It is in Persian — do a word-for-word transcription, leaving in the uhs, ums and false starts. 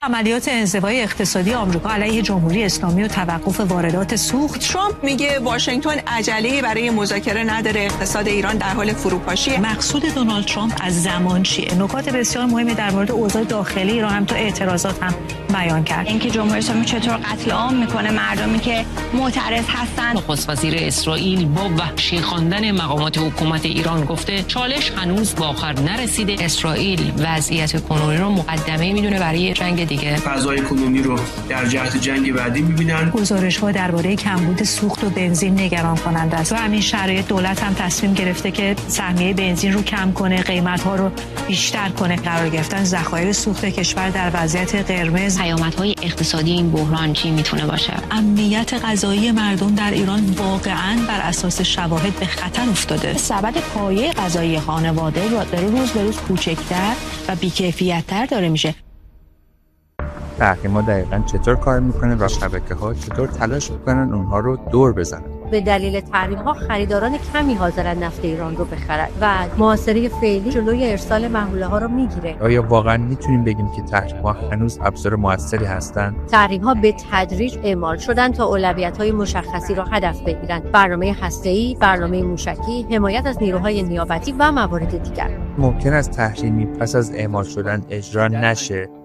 عملیات انزوای اقتصادی آمریکا علیه جمهوری اسلامی و توقف واردات سوخت. ترامپ میگه واشنگتن عجله‌ای برای مذاکره نداره، اقتصاد ایران در حال فروپاشی. مقصود دونالد ترامپ از زمان چیه؟ نکات بسیار مهمی در مورد اوضاع داخلی ایران هم تو اعتراضات هم بیان کرد. اینکه جمهوری اسلامی چطور قتل عام میکنه مردمی که معترض هستن. نخست وزیر اسرائیل با وحشی خواندن مقامات حکومت ایران گفته چالش هنوز به آخر نرسیده. اسرائیل وضعیت کنونی رو مقدمه میدونه برای جنگ دیگه. فضای کنونی رو در جهت جنگ بعدی میبینن. گزارش‌ها درباره کمبود سوخت و بنزین نگران کننده است. و همین شرایط دولت هم تصمیم گرفته که سهمیه بنزین رو کم کنه، قیمت‌ها رو بیشتر کنه. قرار گرفتن ذخایر سوخت کشور در وضعیت قرمز. پیامدهای اقتصادی این بحران چی میتونه باشه؟ امنیت غذایی مردم در ایران واقعاً بر اساس شواهد به خطر افتاده. سبد پایه غذایی خانواده داره روز به روز کوچکتر و بی‌کیفیت‌تر داره میشه. تحریما دقیقاً چطور کار میکنه و شبکه‌ها چطور تلاش میکنن اونها رو دور بزنن. به دلیل تحریم‌ها خریداران کمی حاضرن نفت ایران رو بخرن و محاصره فعلی جلوی ارسال محموله‌ها رو میگیره. آیا واقعاً میتونیم بگیم که تحریم‌ها هنوز ابزار موثری هستند؟ تحریم‌ها به تدریج اعمال شدن تا اولویت‌های مشخصی را هدف بگیرن. برنامه هسته‌ای، برنامه موشکی، حمایت از نیروهای نیابتی و موارد دیگر. ممکن است تحریمی پس از اعمال شدن اجرا نشه